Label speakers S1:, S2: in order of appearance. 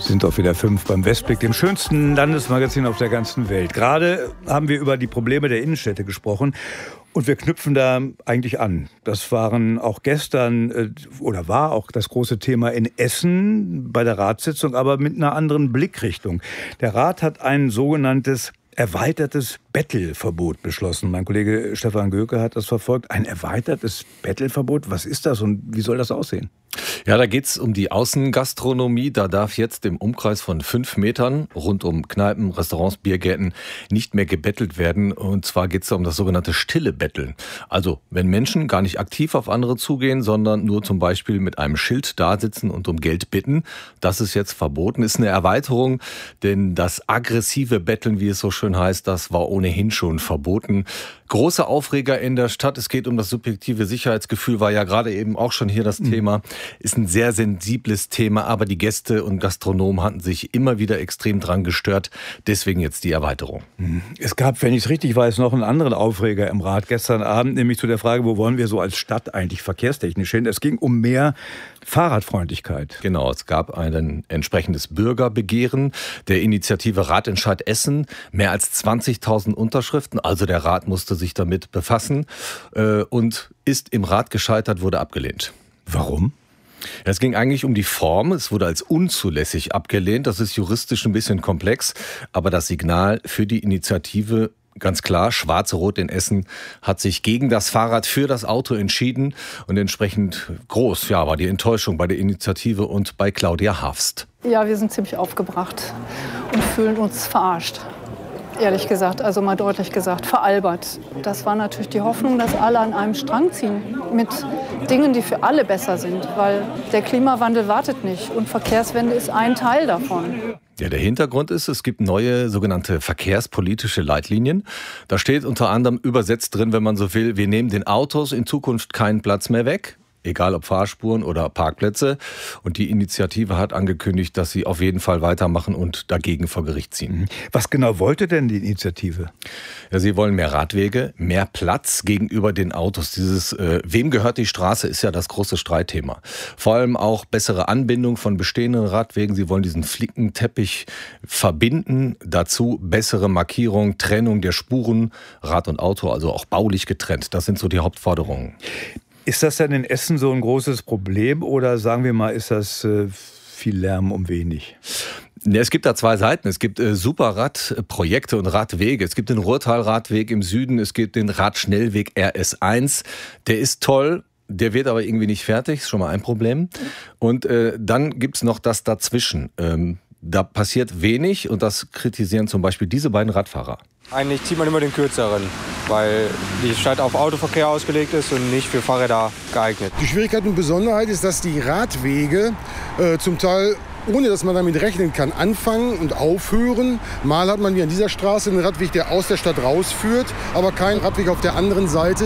S1: Sind auch wieder 5 beim Westblick, dem schönsten Landesmagazin auf der ganzen Welt. Gerade haben wir über die Probleme der Innenstädte gesprochen und wir knüpfen da eigentlich an. Das waren auch gestern oder war auch das große Thema in Essen bei der Ratssitzung, aber mit einer anderen Blickrichtung. Der Rat hat ein sogenanntes erweitertes Bettelverbot beschlossen. Mein Kollege Stefan Göke hat das verfolgt. Ein erweitertes Bettelverbot, was ist das und wie soll das aussehen?
S2: Ja, da geht's um die Außengastronomie. Da darf jetzt im Umkreis von 5 Metern rund um Kneipen, Restaurants, Biergärten nicht mehr gebettelt werden. Und zwar geht's da um das sogenannte stille Betteln. Also wenn Menschen gar nicht aktiv auf andere zugehen, sondern nur zum Beispiel mit einem Schild da sitzen und um Geld bitten. Das ist jetzt verboten. Ist eine Erweiterung, denn das aggressive Betteln, wie es so schön heißt, das war ohnehin schon verboten. Große Aufreger in der Stadt. Es geht um das subjektive Sicherheitsgefühl, war ja gerade eben auch schon hier das Thema. Ist ein sehr sensibles Thema, aber die Gäste und Gastronomen hatten sich immer wieder extrem dran gestört. Deswegen jetzt die Erweiterung.
S1: Es gab, wenn ich es richtig weiß, noch einen anderen Aufreger im Rat gestern Abend, nämlich zu der Frage, wo wollen wir so als Stadt eigentlich verkehrstechnisch hin? Es ging um mehr Fahrradfreundlichkeit.
S2: Genau, es gab ein entsprechendes Bürgerbegehren der Initiative Ratentscheid Essen. Mehr als 20.000 Unterschriften, also der Rat musste sich damit befassen und ist im Rat gescheitert, wurde abgelehnt.
S1: Warum?
S2: Es ging eigentlich um die Form. Es wurde als unzulässig abgelehnt. Das ist juristisch ein bisschen komplex. Aber das Signal für die Initiative, ganz klar, Schwarze-Rot in Essen hat sich gegen das Fahrrad für das Auto entschieden. Und entsprechend groß war die Enttäuschung bei der Initiative und bei Claudia Hafst.
S3: Ja, wir sind ziemlich aufgebracht und fühlen uns verarscht. Ehrlich gesagt, also mal deutlich gesagt, veralbert. Das war natürlich die Hoffnung, dass alle an einem Strang ziehen mit Dingen, die für alle besser sind, weil der Klimawandel wartet nicht und Verkehrswende ist ein Teil davon.
S2: Ja, der Hintergrund ist, es gibt neue sogenannte verkehrspolitische Leitlinien. Da steht unter anderem übersetzt drin, wenn man so will, wir nehmen den Autos in Zukunft keinen Platz mehr weg. Egal ob Fahrspuren oder Parkplätze. Und die Initiative hat angekündigt, dass sie auf jeden Fall weitermachen und dagegen vor Gericht ziehen.
S1: Was genau wollte denn die Initiative?
S2: Ja, sie wollen mehr Radwege, mehr Platz gegenüber den Autos. Dieses wem gehört die Straße ist ja das große Streitthema. Vor allem auch bessere Anbindung von bestehenden Radwegen. Sie wollen diesen Flickenteppich verbinden. Dazu bessere Markierung, Trennung der Spuren, Rad und Auto, also auch baulich getrennt. Das sind so die Hauptforderungen.
S1: Ist das denn in Essen so ein großes Problem oder sagen wir mal, ist das viel Lärm um wenig?
S2: Ja, es gibt da 2 Seiten. Es gibt Superradprojekte und Radwege. Es gibt den Ruhrtal-Radweg im Süden, es gibt den Radschnellweg RS1. Der ist toll. Der wird aber irgendwie nicht fertig, ist schon mal ein Problem. Und dann gibt's noch das dazwischen. Da passiert wenig und das kritisieren zum Beispiel diese beiden Radfahrer.
S4: Eigentlich zieht man immer den kürzeren, weil die Stadt auf Autoverkehr ausgelegt ist und nicht für Fahrräder geeignet.
S5: Die Schwierigkeit und Besonderheit ist, dass die Radwege zum Teil, ohne dass man damit rechnen kann, anfangen und aufhören. Mal hat man wie an dieser Straße einen Radweg, der aus der Stadt rausführt, aber keinen Radweg auf der anderen Seite.